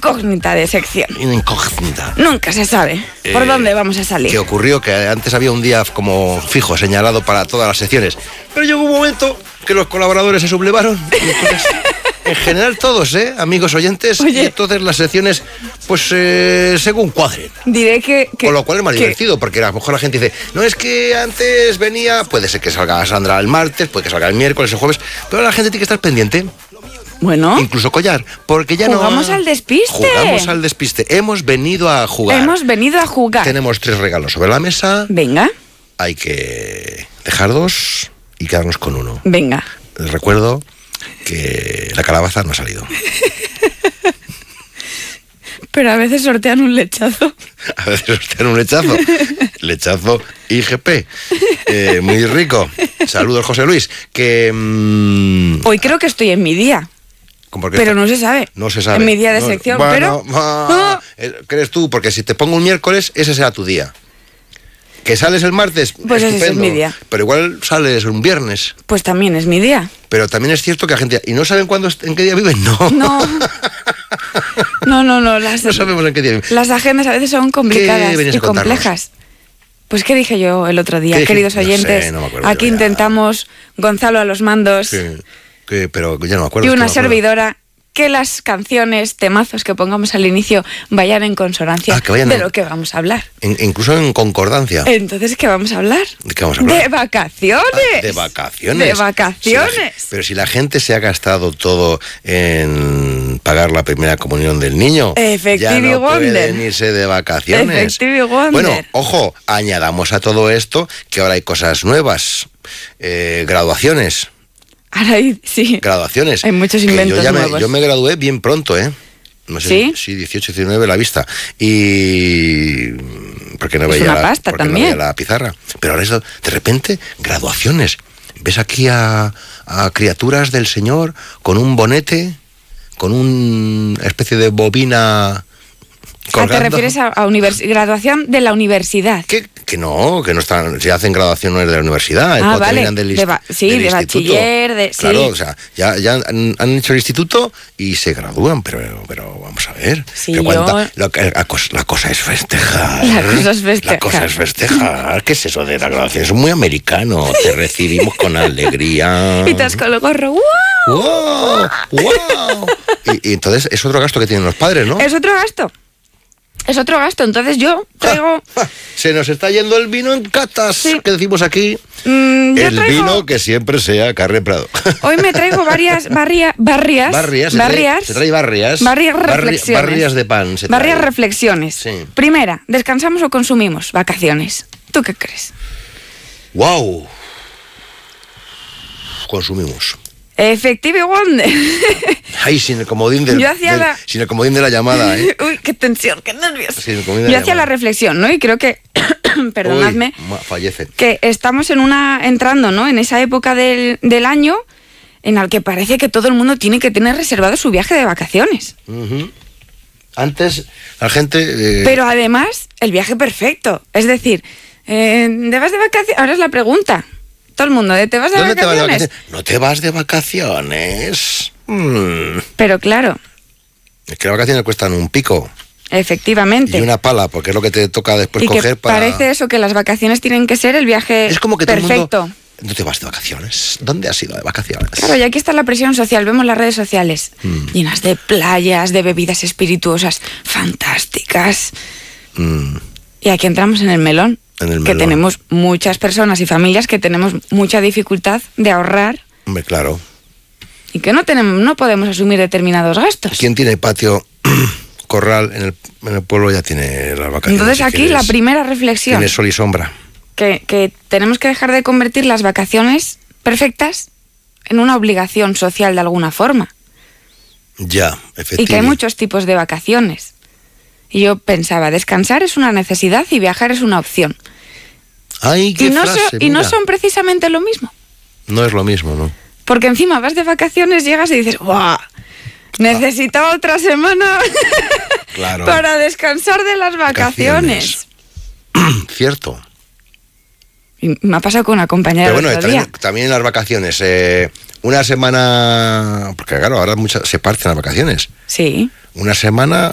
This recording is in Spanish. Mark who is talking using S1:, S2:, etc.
S1: incógnita de sección.
S2: Una incógnita.
S1: Nunca se sabe por dónde vamos a salir.
S2: ¿Qué ocurrió? Que antes había un día como fijo, señalado para todas las secciones. Pero llegó un momento que los colaboradores se sublevaron. Entonces, en general todos, amigos oyentes.
S1: Oye.
S2: Y entonces las secciones, pues según cuadren.
S1: Diré que
S2: Con lo cual es más divertido, porque a lo mejor la gente dice, no, es que antes venía, puede ser que salga Sandra el martes, puede que salga el miércoles, el jueves, pero la gente tiene que estar pendiente.
S1: Bueno,
S2: Incluso Collar, porque ya
S1: jugamos al despiste.
S2: Jugamos al despiste. Hemos venido a jugar.
S1: Hemos venido a jugar.
S2: Tenemos 3 regalos sobre la mesa.
S1: Venga,
S2: Hay que dejar 2 y quedarnos con 1.
S1: venga.
S2: Les recuerdo que la calabaza no ha salido.
S1: Pero a veces sortean un lechazo.
S2: A veces sortean un lechazo. Lechazo IGP. Muy rico. Saludos, José Luis. Que
S1: Hoy creo que estoy en mi día. Pero no se sabe.
S2: No se sabe.
S1: En mi día de
S2: No,
S1: sección,
S2: bueno,
S1: pero...
S2: ¿crees tú? Porque si te pongo un miércoles, ese será tu día. Que sales el martes,
S1: Pues ese
S2: estupendo.
S1: es mi día.
S2: Pero igual sales un viernes.
S1: Pues también es mi día.
S2: Pero también es cierto que la gente... ¿Y no saben en qué día viven? No.
S1: No. No.
S2: No sabemos en qué día viven.
S1: Las agendas a veces son complicadas
S2: ¿Qué venías
S1: y
S2: a contarnos?
S1: complejas. Pues qué dije yo el otro día,
S2: ¿Qué dijiste?
S1: queridos
S2: No sé,
S1: oyentes.
S2: no me acuerdo
S1: Aquí
S2: yo ya.
S1: intentamos, Gonzalo a los mandos
S2: Pero ya no me acuerdo.
S1: y
S2: es que
S1: una
S2: no me acuerdo.
S1: servidora, que las canciones, temazos que pongamos al inicio vayan en consonancia
S2: Que vayan
S1: de
S2: en-
S1: lo que vamos a hablar.
S2: Incluso en concordancia.
S1: Entonces, ¿qué vamos a hablar?
S2: ¿De qué vamos a hablar?
S1: De vacaciones.
S2: De vacaciones.
S1: De vacaciones.
S2: Pero si la gente se ha gastado todo en pagar la primera comunión del niño,
S1: Efectivo
S2: ya no
S1: Wonder.
S2: pueden irse de vacaciones.
S1: Efectivo Wonder.
S2: Bueno, ojo, añadamos a todo esto que ahora hay cosas nuevas. Graduaciones.
S1: Ahora sí.
S2: Graduaciones.
S1: Hay muchos
S2: Que
S1: inventos nuevos.
S2: yo me gradué bien pronto, No sé,
S1: ¿Sí?
S2: sí, 18, 19 la vista. Y... porque no
S1: Es
S2: veía
S1: una pasta
S2: porque no
S1: también.
S2: veía la pizarra. Pero ahora eso, de repente, graduaciones. Ves aquí a criaturas del Señor con un bonete, con una especie de bobina colgando.
S1: ¿Te refieres a graduación de la universidad?
S2: Que no están, se hacen graduaciones de la universidad, cuando
S1: vale.
S2: terminan del
S1: de
S2: instituto.
S1: bachiller,
S2: Claro,
S1: sí.
S2: o sea, ya han hecho el instituto y se gradúan, pero vamos a ver.
S1: Sí,
S2: Pero la cosa es festejar.
S1: La cosa es festejar.
S2: La cosa es festejar. ¿Qué es eso de la graduación? Es muy americano. Te recibimos con alegría.
S1: Y te has con el gorro. ¡Wow!
S2: ¡Wow! ¡Wow! Y entonces es otro gasto que tienen los padres, ¿no?
S1: Es otro gasto. Entonces yo traigo...
S2: Se nos está yendo el vino en catas,
S1: Sí.
S2: que decimos aquí.
S1: yo
S2: El
S1: traigo-
S2: vino que siempre sea Carmen Prado.
S1: Hoy me traigo varias
S2: Barrias. Se trae barrias.
S1: reflexiones.
S2: Barrias de pan. Se
S1: Varias
S2: trae.
S1: reflexiones.
S2: Sí.
S1: Primera, ¿descansamos o consumimos? Vacaciones. ¿Tú qué crees?
S2: ¡Wow! Consumimos.
S1: Efectivo Wonder.
S2: Ay, sin el comodín
S1: Yo hacía
S2: sin el comodín de la llamada, ¿eh?
S1: Uy, qué tensión, qué nervios.
S2: Sin el comodín de
S1: Yo
S2: la
S1: hacía la
S2: llamada.
S1: reflexión, ¿no? Y creo que, perdonadme,
S2: Uy, fallece.
S1: que estamos entrando, ¿no? En esa época del año en la que parece que todo el mundo tiene que tener reservado su viaje de vacaciones.
S2: Ujú. Antes, la gente...
S1: Pero además, el viaje perfecto. Es decir, ¿te vas de vacaciones? Ahora es la pregunta. Todo el mundo, ¿te vas de
S2: ¿Dónde te vas de
S1: vacaciones?
S2: vacaciones? ¿No te vas de vacaciones?
S1: Pero claro,
S2: Es que las vacaciones cuestan un pico
S1: efectivamente.
S2: y una pala, porque es lo que te toca después
S1: Y que
S2: coger para...
S1: parece eso, que las vacaciones tienen que ser el viaje
S2: Es como que todo el
S1: perfecto.
S2: mundo... ¿No te vas de vacaciones? ¿Dónde has ido de vacaciones?
S1: Claro, y aquí está la presión social. Vemos las redes sociales llenas de playas, de bebidas espirituosas fantásticas. Y aquí entramos en el melón.
S2: En el
S1: Que
S2: melón.
S1: tenemos muchas personas y familias que tenemos mucha dificultad de ahorrar
S2: Hombre, claro.
S1: y que no podemos asumir determinados gastos.
S2: ¿Quién tiene patio, corral en el pueblo ya tiene las vacaciones?
S1: Entonces
S2: Si
S1: aquí
S2: quieres,
S1: la primera reflexión,
S2: Tiene sol y sombra.
S1: que tenemos que dejar de convertir las vacaciones perfectas en una obligación social de alguna forma.
S2: Ya, efectivamente.
S1: Y que hay muchos tipos de vacaciones. Y yo pensaba, descansar es una necesidad y viajar es una opción.
S2: Ay, qué
S1: Y no,
S2: frase,
S1: y no
S2: mira.
S1: son precisamente lo mismo.
S2: No es lo mismo, ¿no?
S1: Porque encima vas de vacaciones, llegas y dices, ¡guau! Necesitaba otra semana
S2: Claro.
S1: para descansar de las vacaciones.
S2: Cierto.
S1: Y me ha pasado con una compañera
S2: Pero
S1: el
S2: bueno,
S1: otro día.
S2: también las vacaciones. Una semana... Porque claro, ahora se parten las vacaciones.
S1: Sí.
S2: Una semana